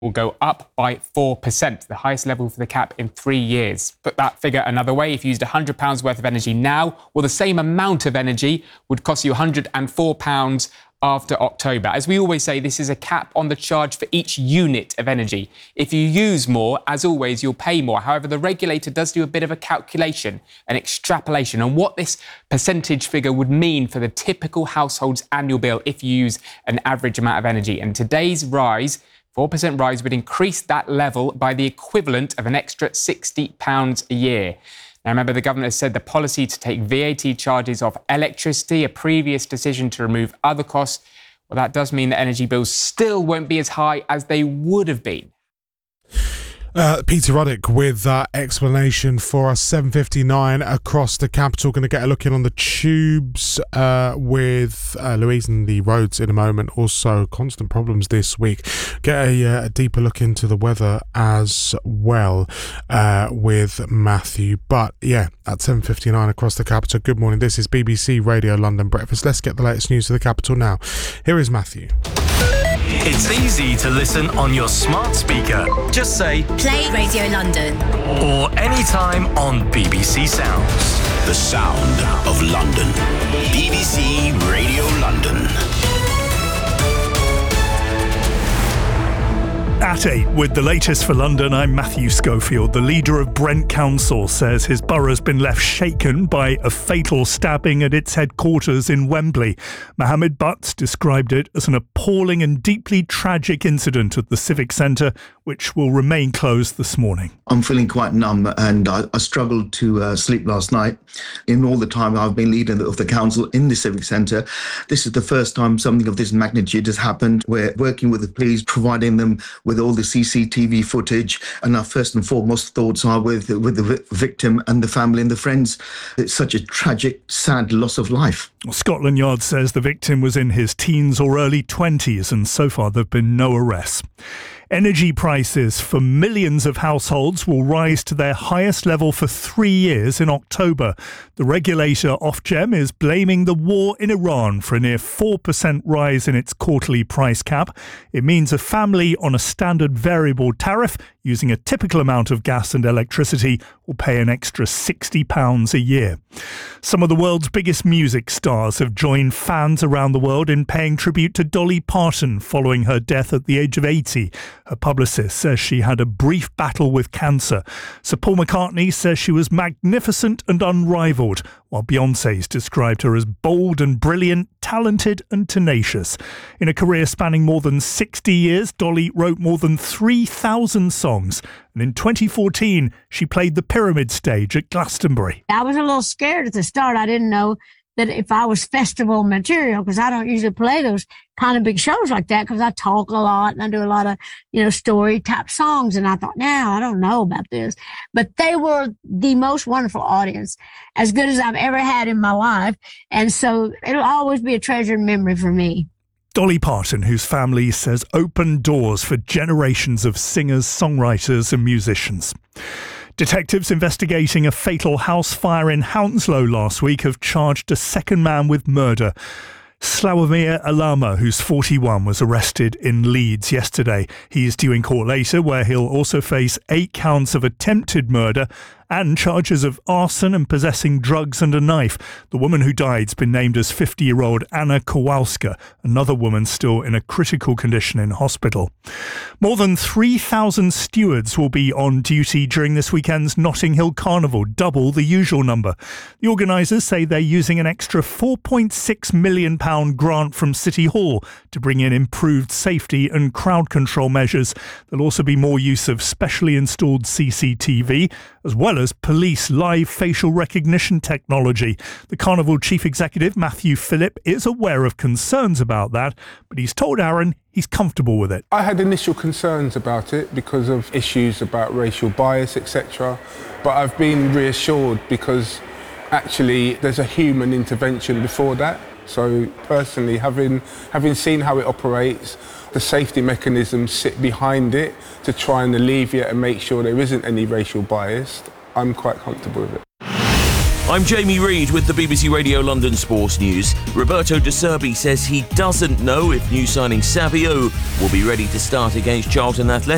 will go up by 4%, the highest level for the cap in 3 years. Put that figure another way, if you used £100 worth of energy now, well, the same amount of energy would cost you £104 after October. As we always say, this is a cap on the charge for each unit of energy. If you use more, as always, you'll pay more. However, the regulator does do a bit of a calculation, an extrapolation on what this percentage figure would mean for the typical household's annual bill if you use an average amount of energy. And today's rise, 4% rise, would increase that level by the equivalent of an extra £60 a year. Now, remember, the government has said the policy to take VAT charges off electricity, a previous decision to remove other costs, well, that does mean that energy bills still won't be as high as they would have been. Peter Ruddock with that explanation for us. 7:59 across the capital. Going to get a look in on the tubes with Louise and the roads in a moment. Also, constant problems this week. Get a deeper look into the weather as well with Matthew. But yeah, at 7:59 across the capital. Good morning. This is BBC Radio London Breakfast. Let's get the latest news to the capital now. Here is Matthew. It's easy to listen on your smart speaker. Just say, Play Radio London. Or anytime on BBC Sounds. The sound of London. BBC Radio London. At 8, with the latest for London, I'm Matthew Schofield. The leader of Brent Council says his borough's been left shaken by a fatal stabbing at its headquarters in Wembley. Mohammed Butts described it as an appalling and deeply tragic incident at the Civic Centre, which will remain closed this morning. I'm feeling quite numb, and I struggled to sleep last night. In all the time I've been leader of the council in the Civic Centre, this is the first time something of this magnitude has happened. We're working with the police, providing them with all the CCTV footage, and our first and foremost thoughts are with the victim and the family and the friends. It's such a tragic, sad loss of life. Scotland Yard says the victim was in his teens or early 20s, and so far there have been no arrests. Energy prices for millions of households will rise to their highest level for 3 years in October. The regulator Ofgem is blaming the war in Iran for a near 4% rise in its quarterly price cap. It means a family on a standard variable tariff using a typical amount of gas and electricity will pay an extra £60 a year. Some of the world's biggest music stars have joined fans around the world in paying tribute to Dolly Parton following her death at the age of 80. Her publicist says she had a brief battle with cancer. Sir Paul McCartney says she was magnificent and unrivalled, while Beyoncé's described her as bold and brilliant, talented and tenacious. In a career spanning more than 60 years, Dolly wrote more than 3,000 songs. And in 2014, she played the Pyramid stage at Glastonbury. I was a little scared at the start. I didn't know that if I was festival material, because I don't usually play those kind of big shows like that, because I talk a lot and I do a lot of, story type songs. And I thought, I don't know about this. But they were the most wonderful audience, as good as I've ever had in my life. And so it'll always be a treasured memory for me. Dolly Parton, whose family says opened doors for generations of singers, songwriters and musicians. Detectives investigating a fatal house fire in Hounslow last week have charged a second man with murder. Slawomir Alama, who's 41, was arrested in Leeds yesterday. He is due in court later, where he'll also face 8 counts of attempted murder and charges of arson and possessing drugs and a knife. The woman who died's been named as 50-year-old Anna Kowalska, another woman still in a critical condition in hospital. More than 3,000 stewards will be on duty during this weekend's Notting Hill Carnival, double the usual number. The organisers say they're using an extra £4.6 million grant from City Hall to bring in improved safety and crowd control measures. There'll also be more use of specially installed CCTV, as well as police live facial recognition technology. The Carnival Chief Executive, Matthew Phillip, is aware of concerns about that, but he's told Aaron he's comfortable with it. I had initial concerns about it because of issues about racial bias, etc. But I've been reassured because actually there's a human intervention before that. So personally, having seen how it operates, the safety mechanisms sit behind it to try and alleviate and make sure there isn't any racial bias, I'm quite comfortable with it. I'm Jamie Reid with the BBC Radio London Sports News. Roberto De Zerbi says he doesn't know if new signing Savio will be ready to start against Charlton Athletic.